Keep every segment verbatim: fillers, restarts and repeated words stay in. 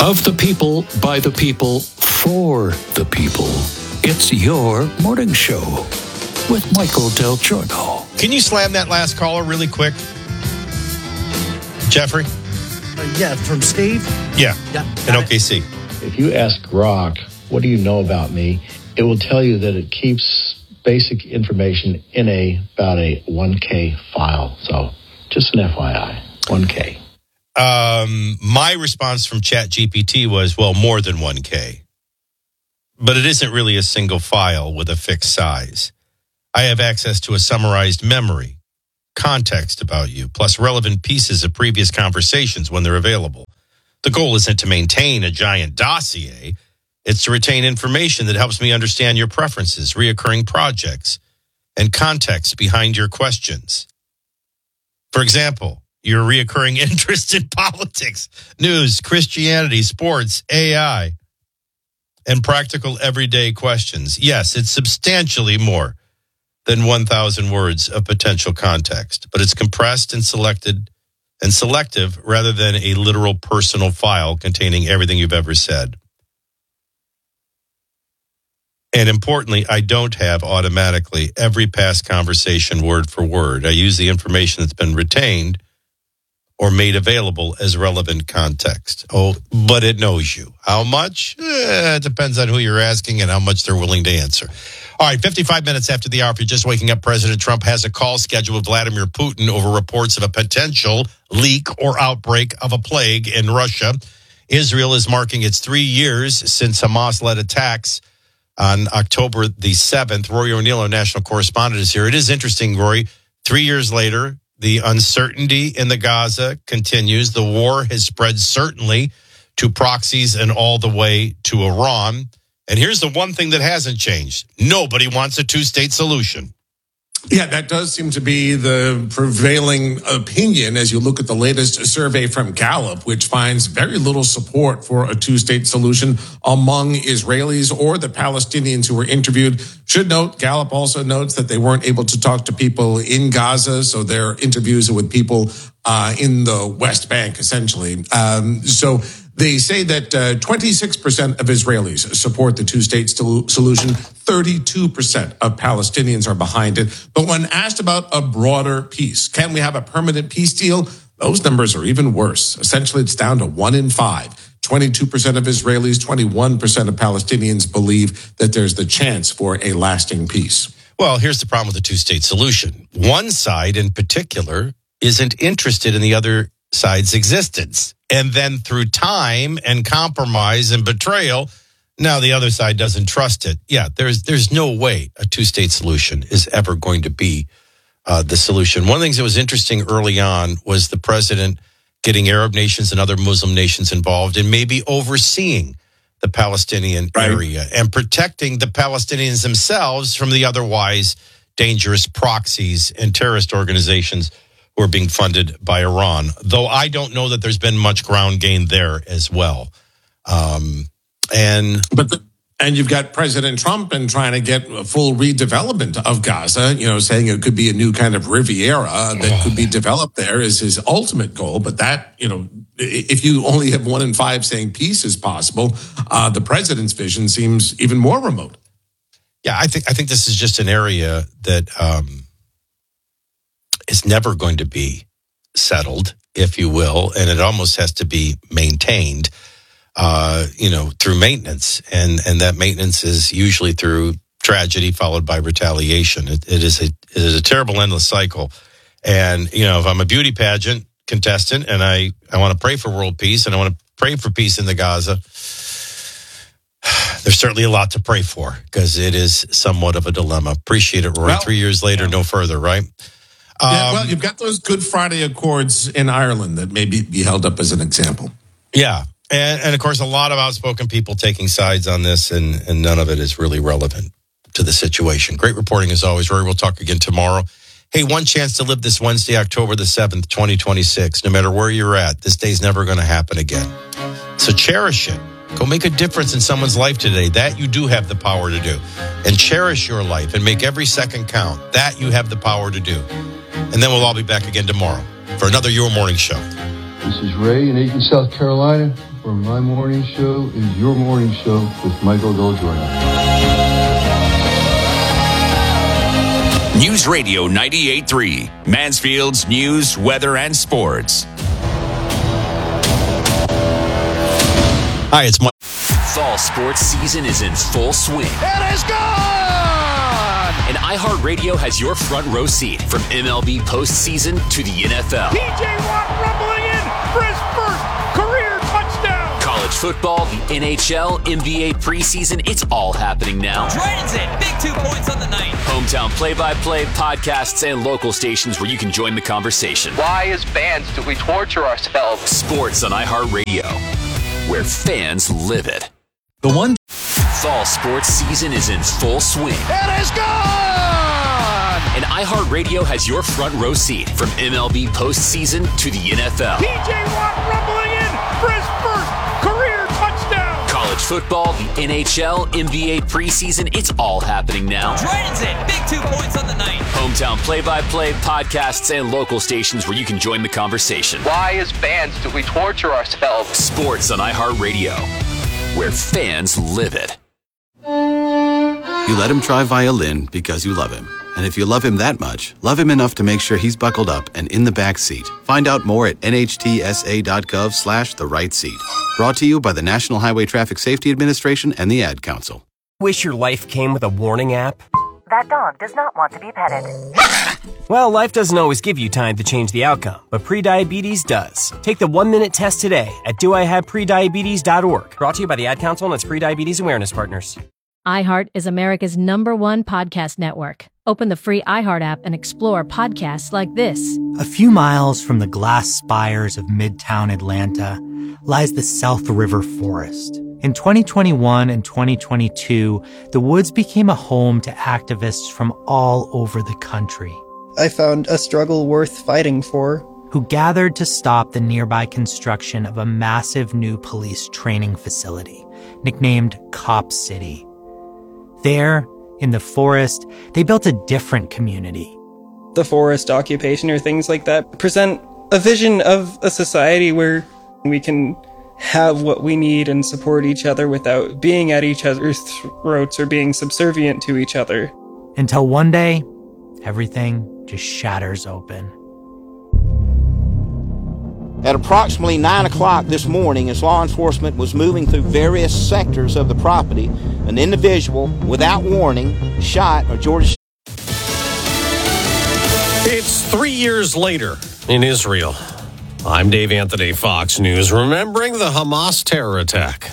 Of the people, by the people, for the people. It's your morning show with Michael Del Giorno. Can you slam that last caller really quick? Jeffrey? Uh, yeah, from Steve? Yeah, yeah in O K C. If you ask Grok, what do you know about me? It will tell you that it keeps basic information in a about a one K file. So just an F Y I, one K. Um, my response from ChatGPT was, well, more than one K. But it isn't really a single file with a fixed size. I have access to a summarized memory, context about you, plus relevant pieces of previous conversations when they're available. The goal isn't to maintain a giant dossier. It's to retain information that helps me understand your preferences, reoccurring projects, and context behind your questions. For example, your reoccurring interest in politics, news, Christianity, sports, A I, and practical everyday questions. Yes, it's substantially more than one thousand words of potential context, but it's compressed and selected and selective rather than a literal personal file containing everything you've ever said. And importantly, I don't have automatically every past conversation word for word. I use the information that's been retained or made available as relevant context. Oh, but it knows you. How much? Eh, it depends on who you're asking and how much they're willing to answer. All right, fifty-five minutes after the hour, if you're just waking up, President Trump has a call scheduled with Vladimir Putin over reports of a potential leak or outbreak of a plague in Russia. Israel is marking its three years since Hamas-led attacks on October the seventh. Rory O'Neill, our national correspondent, is here. It is interesting, Rory. Three years later, the uncertainty in the Gaza continues. The war has spread certainly to proxies and all the way to Iran. And here's the one thing that hasn't changed. Nobody wants a two-state solution. Yeah, that does seem to be the prevailing opinion as you look at the latest survey from Gallup, which finds very little support for a two-state solution among Israelis or the Palestinians who were interviewed. Should note, Gallup also notes that they weren't able to talk to people in Gaza, so their interviews are with people uh, in the West Bank, essentially. Um, so they say that uh, twenty-six percent of Israelis support the two-state st- solution. thirty-two percent of Palestinians are behind it. But when asked about a broader peace, can we have a permanent peace deal? Those numbers are even worse. Essentially, it's down to one in five. twenty-two percent of Israelis, twenty-one percent of Palestinians believe that there's the chance for a lasting peace. Well, here's the problem with the two-state solution. One side in particular isn't interested in the other side's existence. And then through time and compromise and betrayal, now the other side doesn't trust it. Yeah, there's there's no way a two-state solution is ever going to be uh, the solution. One of the things that was interesting early on was the president getting Arab nations and other Muslim nations involved and maybe overseeing the Palestinian right. area and protecting the Palestinians themselves from the otherwise dangerous proxies and terrorist organizations who are being funded by Iran, though I don't know that there's been much ground gain there as well. Um, and but the, and you've got President Trump and trying to get a full redevelopment of Gaza, you know, saying it could be a new kind of Riviera that could be developed there is his ultimate goal. But that, you know, if you only have one in five saying peace is possible, uh, the president's vision seems even more remote. Yeah, I think I think this is just an area that um, is never going to be settled, if you will, and it almost has to be maintained, uh, you know, through maintenance, and and that maintenance is usually through tragedy followed by retaliation. It, it is a it is a terrible endless cycle, and you know, if I'm a beauty pageant contestant and I I want to pray for world peace and I want to pray for peace in the Gaza, there's certainly a lot to pray for because it is somewhat of a dilemma. Appreciate it, Rory. Well, Three years later, yeah. No further, right? Yeah, Um, well, you've got those Good Friday Accords in Ireland that may be, be held up as an example. Yeah. And, and, of course, a lot of outspoken people taking sides on this, and, and none of it is really relevant to the situation. Great reporting as always, Rory. We'll talk again tomorrow. Hey, one chance to live this Wednesday, October the seventh, twenty twenty-six. No matter where you're at, this day's never going to happen again. So cherish it. Go make a difference in someone's life today. That you do have the power to do. And cherish your life and make every second count. That you have the power to do. And then we'll all be back again tomorrow for another Your Morning Show. This is Ray in Aiken, South Carolina, where my morning show is your morning show with Michael Del Giorno. News Radio ninety-eight point three, Mansfield's news, weather, and sports. Hi, it's Mike. Fall sports season is in full swing. It is gone! And iHeartRadio has your front row seat from M L B postseason to the N F L. T J Watt rumbling in for his first career touchdown. College football, the N H L, N B A preseason, it's all happening now. Dragons in, big two points on the night. Hometown play-by-play, podcasts, and local stations where you can join the conversation. Why, as fans, do we torture ourselves? Sports on iHeartRadio, where fans live it. The one Fall sports season is in full swing. It is gone! And iHeartRadio has your front row seat from M L B postseason to the N F L. T J Watt rumbling in for his first career touchdown. College football, the N H L, N B A preseason, it's all happening now. Dragons in, big two points on the night. Hometown play-by-play, podcasts, and local stations where you can join the conversation. Why, as fans, do we torture ourselves? Sports on iHeartRadio, where fans live it. You let him try violin because you love him. And if you love him that much, love him enough to make sure he's buckled up and in the back seat. Find out more at nhtsa.gov slash the right seat. Brought to you by the National Highway Traffic Safety Administration and the Ad Council. Wish your life came with a warning app? That dog does not want to be petted. Well, life doesn't always give you time to change the outcome, but prediabetes does. Take the one-minute test today at do I have prediabetes dot org. Brought to you by the Ad Council and its prediabetes awareness partners. iHeart is America's number one podcast network. Open the free iHeart app and explore podcasts like this. A few miles from the glass spires of Midtown Atlanta lies the South River Forest. In twenty twenty-one and twenty twenty-two, the woods became a home to activists from all over the country. I found a struggle worth fighting for. Who gathered to stop the nearby construction of a massive new police training facility, nicknamed Cop City. There, in the forest, they built a different community. The forest occupation or things like that present a vision of a society where we can have what we need and support each other without being at each other's throats or being subservient to each other. Until one day, everything just shatters open. At approximately nine o'clock this morning, as law enforcement was moving through various sectors of the property, an individual, without warning, shot a Georgia... It's three years later in Israel. I'm Dave Anthony, Fox News, remembering the Hamas terror attack.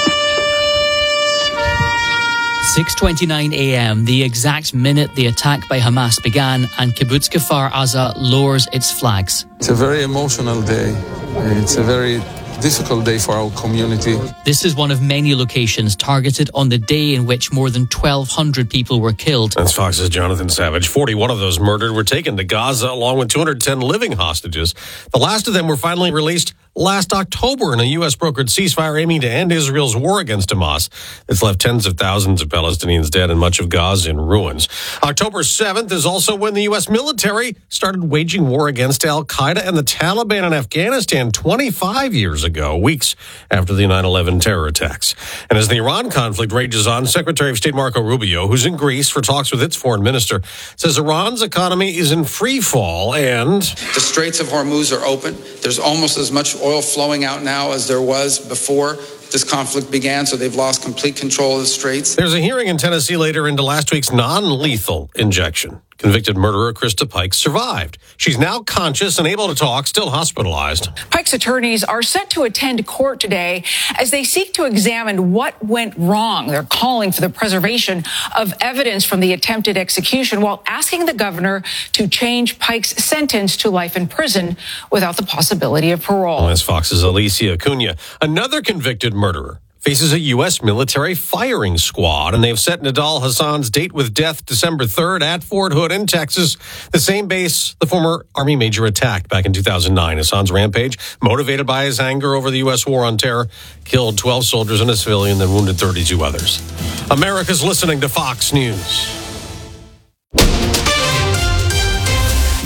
six twenty-nine a.m., the exact minute the attack by Hamas began, and Kibbutz Kfar Aza lowers its flags. It's a very emotional day. It's a very difficult day for our community. This is one of many locations targeted on the day in which more than twelve hundred people were killed. That's Fox's Jonathan Savage. forty-one of those murdered were taken to Gaza, along with two hundred ten living hostages. The last of them were finally released last October in a U S brokered ceasefire aiming to end Israel's war against Hamas. It's left tens of thousands of Palestinians dead and much of Gaza in ruins. October seventh is also when the U S military started waging war against al-Qaeda and the Taliban in Afghanistan twenty-five years ago, weeks after the nine eleven terror attacks. And as the Iran conflict rages on, Secretary of State Marco Rubio, who's in Greece for talks with its foreign minister, says Iran's economy is in free fall and... The Straits of Hormuz are open. There's almost as much oil flowing out now as there was before this conflict began, so they've lost complete control of the Straits. There's a hearing in Tennessee later into last week's non-lethal injection. Convicted murderer Krista Pike survived. She's now conscious and able to talk, still hospitalized. Pike's attorneys are set to attend court today as they seek to examine what went wrong. They're calling for the preservation of evidence from the attempted execution while asking the governor to change Pike's sentence to life in prison without the possibility of parole. Well, that's Fox's Alicia Acuna. Another convicted murderer faces a U S military firing squad, and they've set Nidal Hassan's date with death December third at Fort Hood in Texas, the same base the former Army major attacked back in two thousand nine. Hassan's rampage, motivated by his anger over the U S war on terror, killed twelve soldiers and a civilian, then wounded thirty-two others. America's listening to Fox News.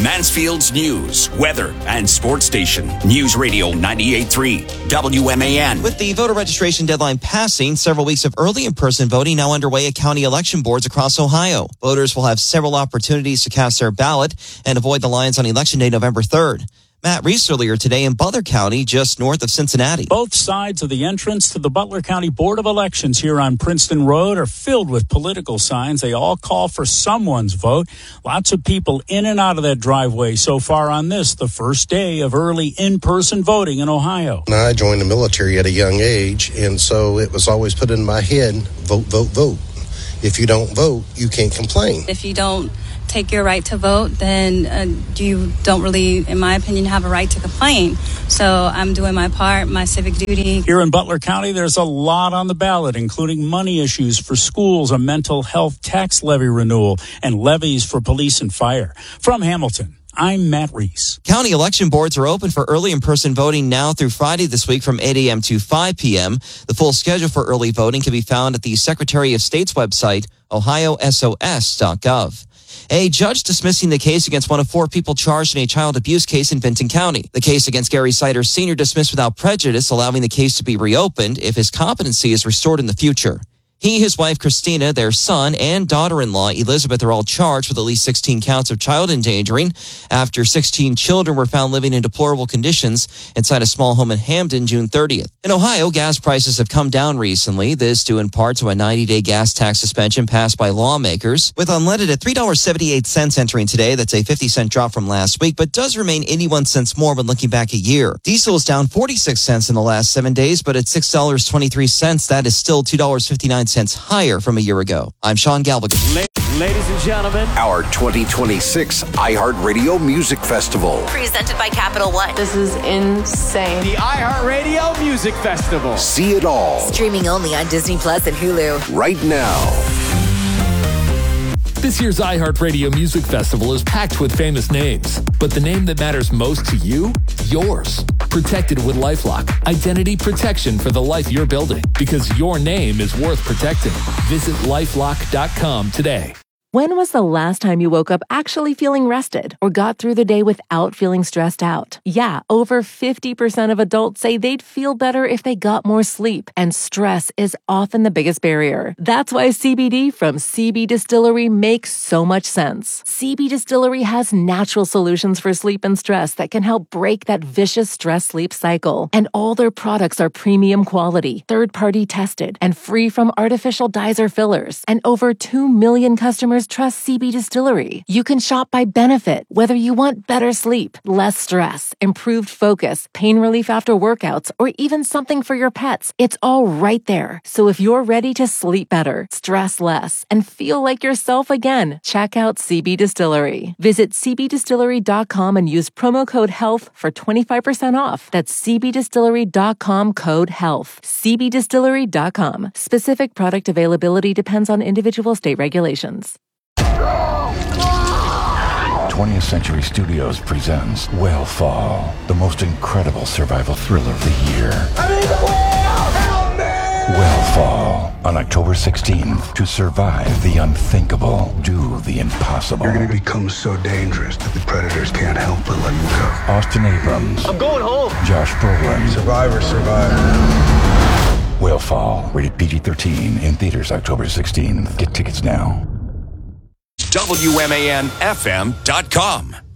Mansfield's news, weather, and sports station. News Radio ninety-eight point three, W M A N. With the voter registration deadline passing, several weeks of early in-person voting now underway at county election boards across Ohio. Voters will have several opportunities to cast their ballot and avoid the lines on Election Day, November third. Matt Reese earlier today in Butler County, just north of Cincinnati. Both sides of the entrance to the Butler County Board of Elections here on Princeton Road are filled with political signs. They all call for someone's vote. Lots of people in and out of that driveway so far on this, the first day of early in-person voting in Ohio. I joined the military at a young age, and so it was always put in my head, vote, vote, vote. If you don't vote, you can't complain. If you don't take your right to vote, then uh, you don't really, in my opinion, have a right to complain. So I'm doing my part, my civic duty. Here in Butler County, there's a lot on the ballot, including money issues for schools, a mental health tax levy renewal, and levies for police and fire. From Hamilton, I'm Matt Reese. County election boards are open for early in-person voting now through Friday this week from eight a.m. to five p.m. The full schedule for early voting can be found at the Secretary of State's website, ohio s o s dot gov. A judge dismissing the case against one of four people charged in a child abuse case in Benton County. The case against Gary Sider Senior dismissed without prejudice, allowing the case to be reopened if his competency is restored in the future. He, his wife, Christina, their son, and daughter-in-law, Elizabeth, are all charged with at least sixteen counts of child endangering after sixteen children were found living in deplorable conditions inside a small home in Hamden June thirtieth. In Ohio, gas prices have come down recently, this due in part to a ninety-day gas tax suspension passed by lawmakers. With unleaded at three dollars and seventy-eight cents entering today, that's a fifty cent drop from last week, but does remain eighty-one cents more when looking back a year. Diesel is down forty-six cents in the last seven days, but at six dollars and twenty-three cents, that is still two dollars and fifty-nine cents higher from a year ago. I'm Sean Galvin. Ladies and gentlemen, our twenty twenty-six iHeartRadio Music Festival. Presented by Capital One. This is insane. The iHeartRadio Music Festival. See it all. Streaming only on Disney Plus and Hulu. Right now. This year's iHeartRadio Music Festival is packed with famous names, but the name that matters most to you? Yours. Protected with LifeLock. Identity protection for the life you're building, because your name is worth protecting. Visit lifelock dot com today. When was the last time you woke up actually feeling rested or got through the day without feeling stressed out? Yeah, over fifty percent of adults say they'd feel better if they got more sleep, and stress is often the biggest barrier. That's why C B D from C B Distillery makes so much sense. C B Distillery has natural solutions for sleep and stress that can help break that vicious stress-sleep cycle. And all their products are premium quality, third-party tested, and free from artificial dyes or fillers. And over two million customers trust C B Distillery. You can shop by benefit, whether you want better sleep, less stress, improved focus, pain relief after workouts, or even something for your pets. It's all right there. So if you're ready to sleep better, stress less, and feel like yourself again, check out C B Distillery. Visit c b distillery dot com and use promo code HEALTH for twenty-five percent off. That's c b distillery dot com code HEALTH. c b distillery dot com. Specific product availability depends on individual state regulations. twentieth Century Studios presents Whale the most incredible survival thriller of the year. I'm in the whale! Help me! Whale on October sixteenth. To survive the unthinkable, do the impossible. You're going to become so dangerous that the predators can't help but let you go. Austin Abrams. I'm going home. Josh Brolin. Survivor, survivor. Whale rated P G thirteen in theaters October sixteenth. Get tickets now. W M A N F M dot com.